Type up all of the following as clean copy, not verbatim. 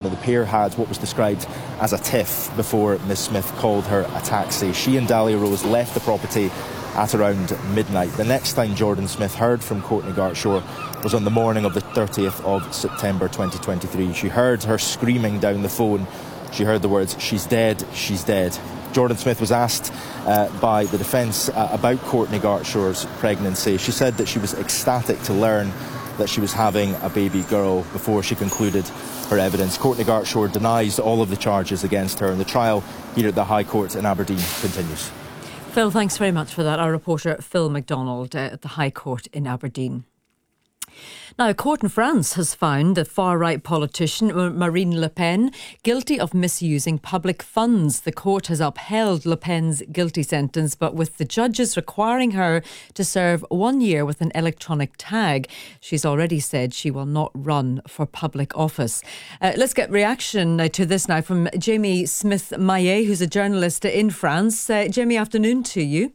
Now, the pair had what was described as a tiff before Ms Smith called her a taxi. She and Dalia Rose left the property at around midnight. The next time Jordan Smith heard from Courtney Gartshaw was on the morning of the 30th of September 2023. She heard her screaming down the phone. She heard the words, "She's dead, she's dead." Jordan Smith was asked by the defence about Courtney Gartshaw's pregnancy. She said that she was ecstatic to learn that she was having a baby girl before she concluded her evidence. Courtney Gartshaw denies all of the charges against her, and the trial here at the High Court in Aberdeen continues. Phil, thanks very much for that. Our reporter Phil MacDonald at the High Court in Aberdeen. Now, a court in France has found the far-right politician Marine Le Pen guilty of misusing public funds. The court has upheld Le Pen's guilty sentence, but with the judges requiring her to serve 1 year with an electronic tag. She's already said she will not run for public office. Let's get reaction to this now from Jamie Smith-Maillet, who's a journalist in France. Jamie, afternoon to you.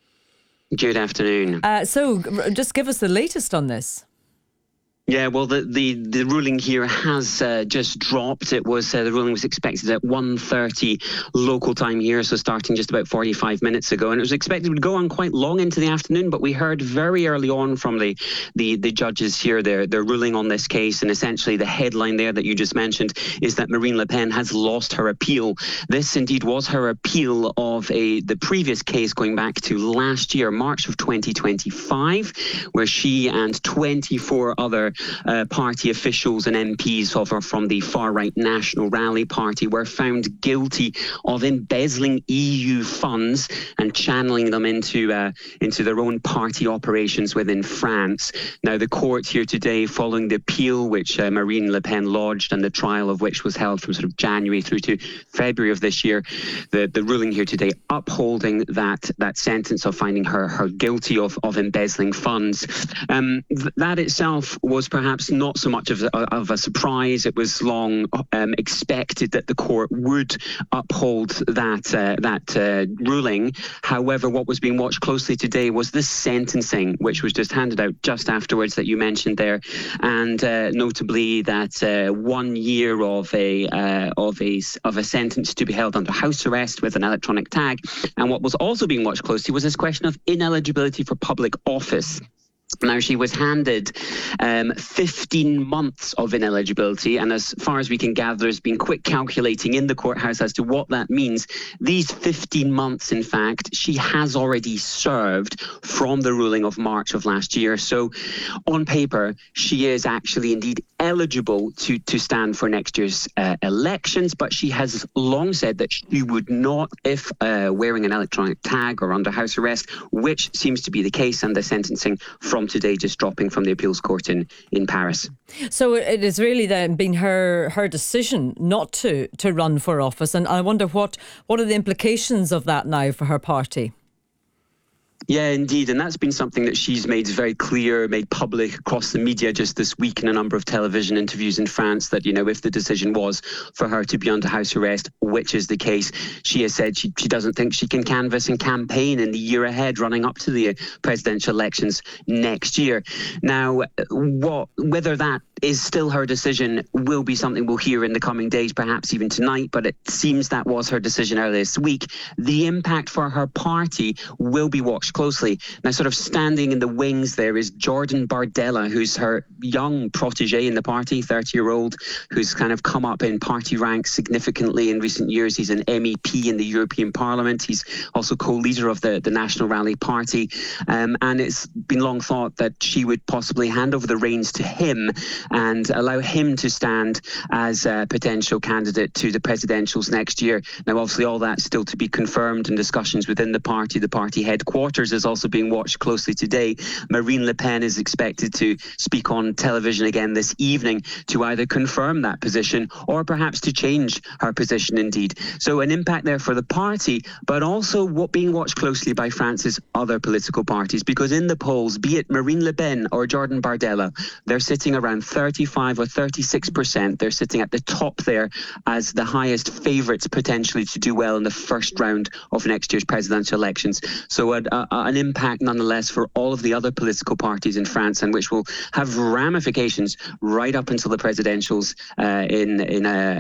Good afternoon. So just give us the latest on this. Yeah, well, the ruling here has just dropped. It was the ruling was expected at 1:30 local time here, so starting just about 45 minutes ago, and it was expected to go on quite long into the afternoon. But we heard very early on from the judges here their ruling on this case, and essentially the headline there that you just mentioned is that Marine Le Pen has lost her appeal. This indeed was her appeal of the previous case going back to last year, March of 2025, where she and 24 other party officials and MPs from the far-right National Rally Party were found guilty of embezzling EU funds and channeling them into their own party operations within France. Now, the court here today, following the appeal which Marine Le Pen lodged and the trial of which was held from sort of January through to February of this year, the ruling here today upholding that sentence of finding her guilty of embezzling funds. That itself was perhaps not so much of a surprise. It was long expected that the court would uphold that ruling. However, what was being watched closely today was the sentencing, which was just handed out just afterwards that you mentioned there, and notably that 1 year of a sentence to be held under house arrest with an electronic tag. And what was also being watched closely was this question of ineligibility for public office. Now, she was handed 15 months of ineligibility, and as far as we can gather, there's been quick calculating in the courthouse as to what that means. These 15 months, in fact, she has already served from the ruling of March of last year. So on paper, she is actually indeed eligible to stand for next year's elections, but she has long said that she would not if wearing an electronic tag or under house arrest, which seems to be the case, and the sentencing from today just dropping from the appeals court in Paris. So it is really then been her decision not to run for office, and I wonder what are the implications of that now for her party? Yeah, indeed. And that's been something that she's made very clear, made public across the media just this week in a number of television interviews in France that, if the decision was for her to be under house arrest, which is the case, she has said she doesn't think she can canvass and campaign in the year ahead running up to the presidential elections next year. Now, whether that is still her decision will be something we'll hear in the coming days, perhaps even tonight, but it seems that was her decision earlier this week. The impact for her party will be watched closely. Now, sort of standing in the wings there is Jordan Bardella, who's her young protege in the party, 30-year-old, who's kind of come up in party ranks significantly in recent years. He's an MEP in the European Parliament. He's also co-leader of the National Rally Party. And it's been long thought that she would possibly hand over the reins to him and allow him to stand as a potential candidate to the presidentials next year. Now, obviously, all that's still to be confirmed in discussions within the party. The party headquarters is also being watched closely today. Marine Le Pen is expected to speak on television again this evening to either confirm that position or perhaps to change her position indeed. So an impact there for the party, but also being watched closely by France's other political parties, because in the polls, be it Marine Le Pen or Jordan Bardella, they're sitting around 35 or 36%. They're sitting at the top there as the highest favourites potentially to do well in the first round of next year's presidential elections. So an impact nonetheless for all of the other political parties in France, and which will have ramifications right up until the presidentials in